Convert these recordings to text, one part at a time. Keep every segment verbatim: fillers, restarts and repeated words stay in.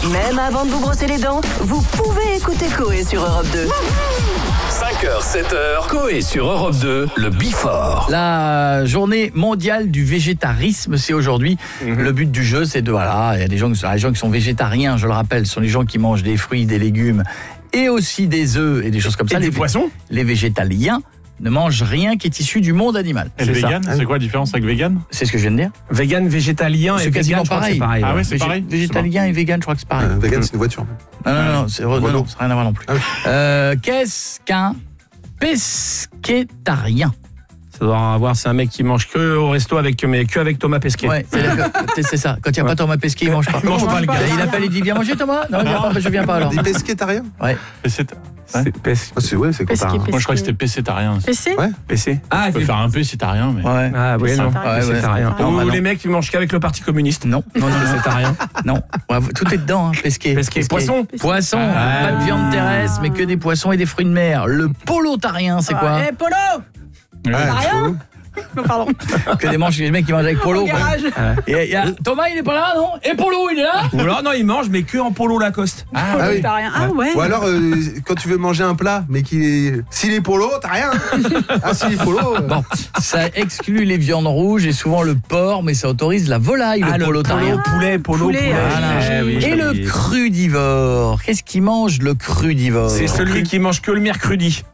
Même avant de vous brosser les dents, vous pouvez écouter Coé sur Europe deux. cinq heures, sept heures, Coé sur Europe deux, le Before. La journée mondiale du végétarisme, c'est aujourd'hui. Mmh. Le but du jeu, c'est de... Voilà, il y a des gens, les gens qui sont végétariens, je le rappelle, ce sont les gens qui mangent des fruits, des légumes et aussi des œufs et des choses comme ça. Et les des poissons. Les végétaliens ne mangent rien qui est issu du monde animal. Et le vegan, c'est quoi la différence avec vegan? C'est ce que je viens de dire. Vegan, végétalien et quasiment vegan, pareil. C'est pareil. Ah ouais. ouais, c'est Végé- pareil. Végétalien et vegan, je crois que c'est pareil. Euh, vegan, c'est une voiture. Non, non, non, c'est, non, non, ça n'a rien à voir non plus. Ah oui. Euh, qu'est-ce qu'un pesquétarien? Ça doit avoir, c'est un mec qui mange que au resto avec, mais que avec Thomas Pesquet. Ouais, c'est, c'est, c'est ça. Quand il n'y a Ouais. pas Thomas Pesquet, il mange pas. Il mange pas, le gars. Il appelle et dit viens manger Thomas. Non, il vient pas, bah, je viens pas alors. Des pesquétariens. Ouais. Et c'est- C'est P C. Ah, c'est ouais, c'est Pesquet, comme Moi, je crois que c'était pécétarien. P C Ouais. P C. Ah, Tu peux c'est faire un pécétarien, mais... Ouais. Ah oui, non. Ouais, ouais. C'est rien. Non, Ou bah non. les mecs qui mangent qu'avec le Parti communiste. Non, non, non, non, C'est rien. non. Ouais, tout est dedans, hein, pesquet. Pesquet. Poisson. Poisson, Ah, pas de viande terrestre, mais que des poissons et des fruits de mer. Le polotarien, c'est quoi? Eh, Polo Ouais, rien faut- Non, pardon. Que des manches, les mecs qui mangent avec polo. Au garage. Et, il y a- Thomas, il est pas là, non? Et Polo, il est là? Ou alors non, ils mangent mais que en polo Lacoste. Ah oui. T'as rien. Ah ouais. Ou alors, euh, quand tu veux manger un plat, mais qu'il est... s'il est polo, t'as rien. Ah, s'il est polo. euh, Bon, ça exclut les viandes rouges et souvent le porc, mais ça autorise la volaille, Ah, le le polotarien. polo, poulet, polo, Poulet, poulet. Voilà. Eh oui, Et oui. le crudivore, qu'est-ce qu'il mange le crudivore? C'est celui qui mange que le mercredi.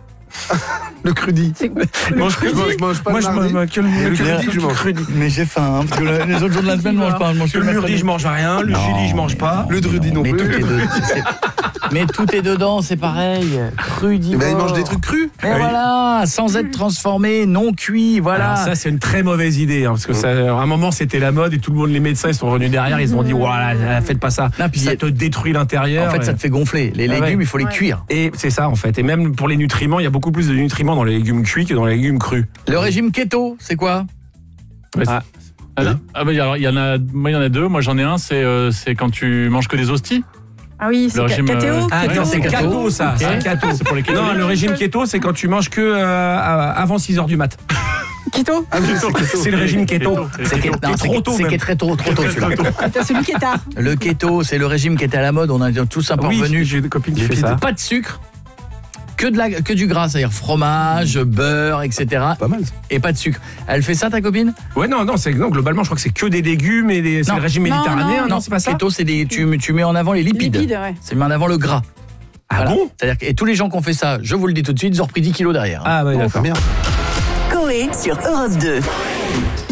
Le crudi. Il mange que Je mange- je mange pas Moi le je mardi. mange que le Et le que crudi, je mange. crudi. Mais j'ai faim, hein, parce que le- les autres jours de la semaine, je mange pas. Je mange Que le murdi, je mange rien. Le Non. chili, je mange pas. Le drudi non mais plus. Tout est de- c'est- mais tout est dedans, c'est pareil. Eh Crudivore. ben, il mange des trucs crus. Et voilà, sans être transformé, non cuit, voilà. Alors ça c'est une très mauvaise idée hein, parce que ça, à un moment c'était la mode et tout le monde, les médecins ils sont revenus derrière, ils se sont dit voilà, faites pas ça, Non, puis ça y a- te détruit l'intérieur. en fait, et... ça te fait gonfler. Les Ah légumes, ouais. il faut les Ouais. cuire. Et c'est ça en fait. Et même pour les nutriments, il y a beaucoup plus de nutriments dans les légumes cuits que dans les légumes crus. Le régime keto, c'est quoi? Ah. Ah, ah bah, alors, il y en a, moi, il y en a deux. Moi, j'en ai un, c'est, euh, c'est quand tu manges que des hosties. Ah oui, c'est Le régime, K T O. euh, Ah Ouais, non, c'est c'est keto. keto ça, Ok. c'est keto. C'est pour les Non, le régime keto c'est quand tu manges que euh, avant six heures du mat. Keto. Ah oui, c'est keto. C'est le régime keto. C'est keto. ke- non, c'est trop ke- tôt, c'est même. ke- très tôt, trop tôt celui-là. T'as celui qui est tard. Le keto, c'est le régime qui était à la mode, on a tous un peu Oui, revenu. j'ai des copines qui font ça. Pas de sucre, que, de la, que du gras, c'est-à-dire fromage, beurre, et cetera. Pas mal. ça. Et pas de sucre. Elle fait ça, ta copine? Ouais, non, non, c'est non, globalement, je crois que c'est que des légumes et des, c'est Non. le régime Non, méditerranéen, non, non, c'est pas ça. Keto, c'est des, tu, tu mets en avant les lipides. Lipides, ouais. C'est mis en avant le gras. Ah Voilà. bon? C'est-à-dire que, et tous les gens qui ont fait ça, je vous le dis tout de suite, ils ont repris dix kilos derrière. Ah ouais, d'accord. Merde. Coé sur Europe deux.